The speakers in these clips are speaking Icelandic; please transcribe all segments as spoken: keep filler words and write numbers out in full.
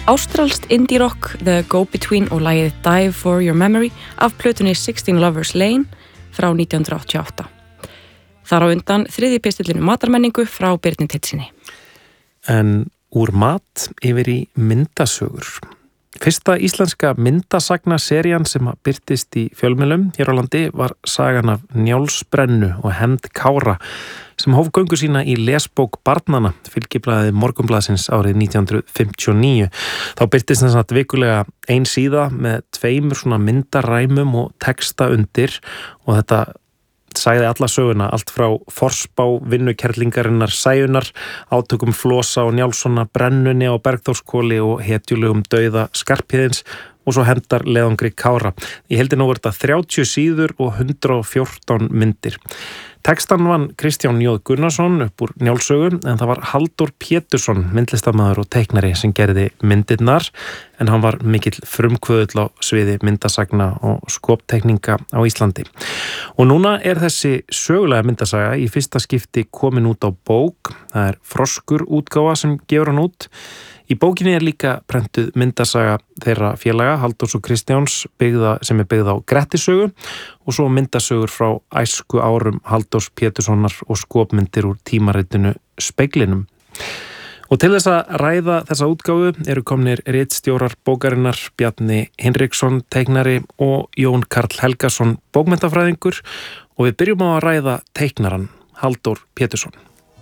ástralskt indie rock, The Go-Between og lagið Dive for Your Memory af plötunni sixteen Lovers Lane frá nítján hundruð áttatíu og átta. Þar á undan þriðji pistillinn um matarmenningu frá Birni Teitsinni. En úr mat yfir í myndasögur. Fyrsta íslenska myndasagnaserían sem birtist í fjölmiðlum hér á landi var sagan af Njálsbrennu og Hefnd Kára sem hóf göngu sína í lesbók barnanna, fylgiblaðið Morgunblaðsins árið nítján hundruð fimmtíu og níu. Þá birtist þess að vikulega ein síða með tveimur svona myndaræmum og texta undir og þetta sagði alla söguna, allt frá forspá vinnukerlingarinnar Sæunar, átökum Flosa og Njálssona, brennunni á Bergþórskóli og hetjulegum dauða Skarphéðins og svo Hefndar leiðangri Kára. Í heildina voru þetta þrjátíu síður og hundrað og fjórtán myndir. Textan vann Kristján J. Gunnarsson upp úr Njálssögu en það var Halldór Pétursson, myndlistarmaður og teiknari sem gerði myndirnar en hann var mikill frumkvöðull á sviði myndasagna og skopteikninga á Íslandi. Og núna er þessi sögulega myndasaga í fyrsta skipti komin út á bók. Það er Froskur útgáfa sem gefur hann út. Í bókinni er líka prentuð myndasaga þeirra félaga, Halldórs og Kristjáns, byggða, sem er byggð á Grettisögu og svo myndasögur frá æsku árum Halldórs Péturssonar og skopmyndir úr tímaritinu Speglinum. Og til þess að ræða þessa útgáfu eru komnir ritstjórar bókarinnar Bjarni Hinriksson, teiknari og Jón Karl Helgason, bókmenntafræðingur og við byrjum á að ræða teiknaran Halldór Pétursson.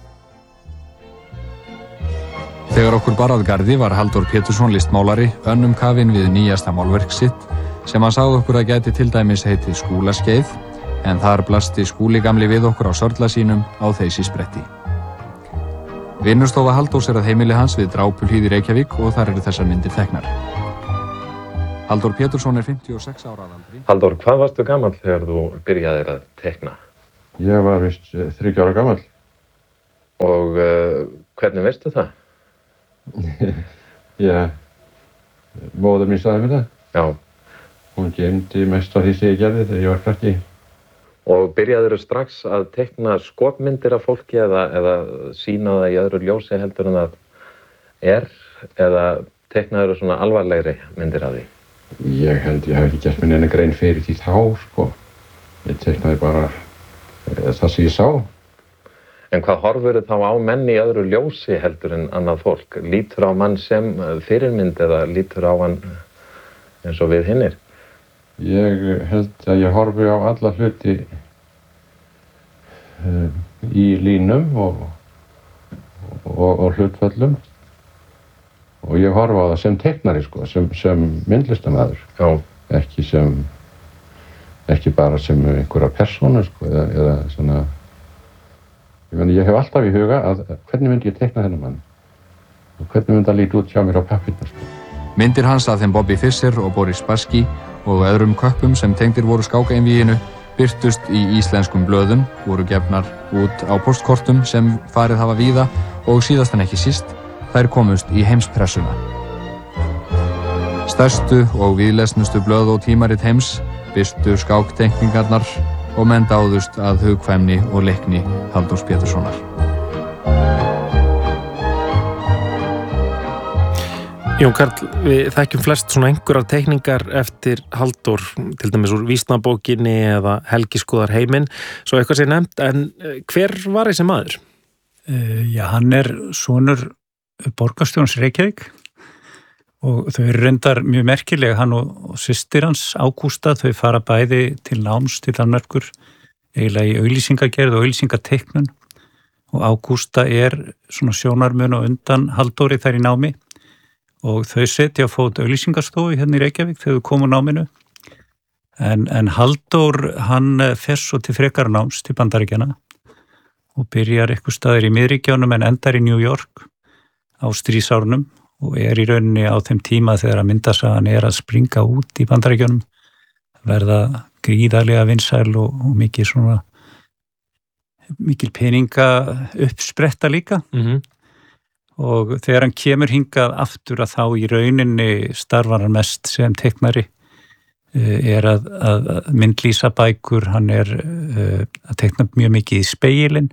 Þegar okkur bar að garði var Halldór Pétursson listmálari önnum kafinn við nýjasta málverk sitt sem hann sagði okkur að gæti til dæmis heitið Skúlaskeið en þar blasti Skúli gamli við okkur á sörla sínum á þeysi spretti. Vinnustofa Halldórs er að heimili hans við Drápuhlíð í Reykjavík og þar eru þessar myndir teknar. Halldór Pétursson er fimmtíu og sex ára að aldri. Halldór, hvað varstu gamall þegar þú byrjaðir að tekna? Ég var vist þriggja ára gamall. Og uh, hvernig veistu það? Já, móður mín sagði mér það. Já. Hún geymdi mest á því sem ég gerði þegar ég var krakki. Og byrjaðirðu strax að teikna skopmyndir af fólki eða, eða sýna það í öðru ljósi heldur en það er? Eða teiknaðirðu svona alvarlegri myndir af því? Ég held ég hef ekki gert mér neina grein fyrir því þá, sko. Ég teiknaði bara það sem ég sá. En hvað horfur þá á menn í öðru ljósi heldur en annað fólk? Lítur á mann sem fyrirmynd eða lítur á hann eins og við hinnir? Ég held að ég horfi á alla hluti uh, í línum og, og, og hlutföllum og ég horfi á það sem teiknari, sko, sem, sem myndlistarmaður. Já. Ekki sem, ekki bara sem einhverja persónu, sko, eða, eða svona. Ég meni, ég hef alltaf í huga að hvernig myndi ég teikna þennan mann og hvernig myndi það líti út hjá mér á pappírnum, sko. Myndir hans af þeim Bobby Fischer og Boris Spassky og öðrum köppum sem tengdir voru skákaeinvíginu birtust í íslenskum blöðum, voru gefnar út á postkortum sem farið hafa víða og síðast en ekki síst, þær komust í heimspressuna. Stærstu og víðlesnustu blöð og tímarit heims birtu skákteikningarnar og menn dáðust að hugkvæmni og leikni Halldórs Péturssonar. Jón Karl, við þekkjum flest svona einhverjar teikningar eftir Halldór, til dæmis úr Vísnabókinni eða Helgiskoðar heiminn, svo eitthvað sé nefnt, en hver var þessi maður? Uh, já, hann er sonur borgarstjórans Reykjavík og þau eru reyndar mjög merkilega, hann og, og systir hans Ágústa, þau fara bæði til náms til Danmerkur, eiginlega í auglýsingagerð og auglýsingateiknun og Ágústa er svona sjónarmun og undan Halldóri þær í námi og þau setja á fót auglýsingastofu hérna í Reykjavík þegar þau komu náminu en, en Halldór hann fer svo til frekara náms til Bandaríkjanna og byrjar eitthvað staðir í miðríkjánum en endar í New York á stríðsárunum og er í rauninni á þeim tíma þegar að myndasagan er að springa út í Bandaríkjunum, verða gríðarlega vinsæl og, og mikið svona, mikil peninga uppspretta líka. Mm-hmm. Og þegar hann kemur hingað aftur að þá í rauninni starfar hann mest sem teiknari, er að, að myndlýsa bækur, hann er að teikna mjög mikið í spegilinn,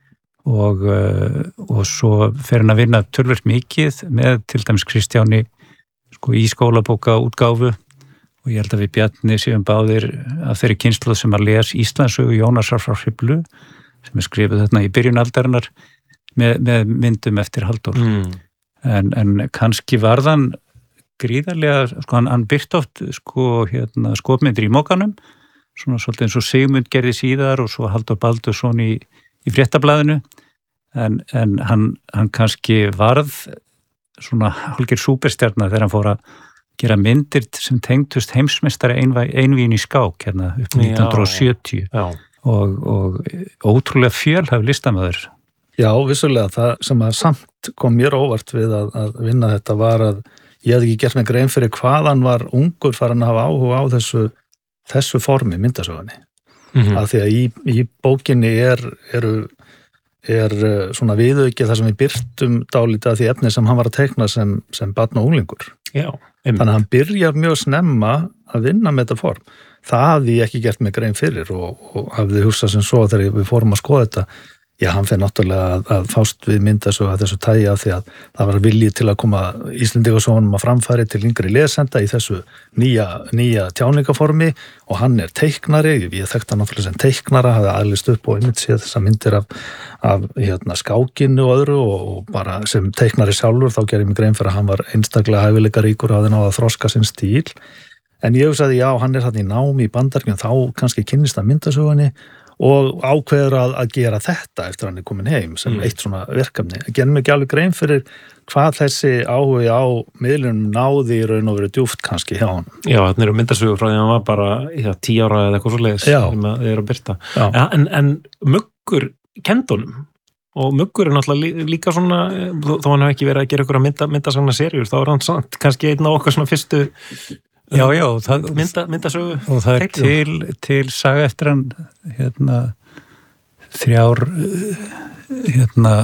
og, og svo fer hann að vinna tölvöld mikið með til dæmis Kristjáni sko í skólabóka útgáfu og ég held að við Bjarni séum báðir af þeirri kynslóð sem að les Íslandssögu Jónasar frá Hriflu sem er skrifuð þarna í byrjun aldarinnar með, með myndum eftir Halldór. Mm. En, en kannski varðan gríðarlega, sko hann, hann byrkt oft sko hérna skopmyndir í Mokanum, svona svolítið eins og Sigmund gerði síðar og svo Halldór Baldursson í, í Fréttablaðinu, en, en hann, hann kannski varð svona hálfgerð súperstjarna þegar hann fór að gera myndir sem tengdust heimsmeistari einvígin í skák hérna upp nítján hundruð sjötíu já, já. Og, og ótrúlega fjölhæf listamæður. Já, vissulega, það sem að samt kom mér óvart við að, að vinna þetta var að ég hafði ekki gert mig grein fyrir hvað hann var ungur farin að hafa áhuga á þessu, þessu formi myndasögunni. Mm-hmm. Af því að í, í bókinni er, eru, er svona viðaukið þar sem við birtum dálítið af því efni sem hann var að teikna sem, sem barn og unglingur. Já, einmitt. Þannig að hann byrjar mjög snemma að vinna með þetta form. Það hafði ég ekki gert mig grein fyrir og, og hafði hugsað sem svo þegar við fórum að skoða þetta. Já, hann fyrir náttúrulega að, að fást við myndasögu að þessu tægi af því að það var viljið til að koma Íslendingasögunum að framfæri til yngri lesenda í þessu nýja, nýja tjáningaformi og hann er teiknari, ég þekkti hann náttúrulega sem teiknara, hafði aðlist upp og einmitt séð þessar myndir af, af hérna, skákinu og öðru og, og bara sem teiknari sjálfur þá gerði mig grein fyrir að hann var einstaklega hæfileikaríkur og hafði náð að þroska sinn stíl. En ég hugsaði, já, hann er hann í námi í Bandaríkjunum, þá kannski kynnist hann myndasögunni og ákveður að, að gera þetta eftir hann er komin heim sem mm. eitt svona verkefni. Það gerði mig ekki alveg grein fyrir hvað þessi áhugi á miðlunum náði í raun og verið djúpt kannski hjá hann. Já, þetta eru myndasögur frá því að hann var bara já, tíu ára eða eitthvað svo leiðis sem þið eru að byrta. Ja, en, en Muggur kendunum og Muggur er náttúrulega líka svona, þó hann hef ekki verið að gera ykkur að mynda, myndasagna serjur, þá er hann samt kannski einn á okkar svona fyrstu Já, já, það, mynda, myndasögu og það er til, til saga eftir hann hérna þrjár hérna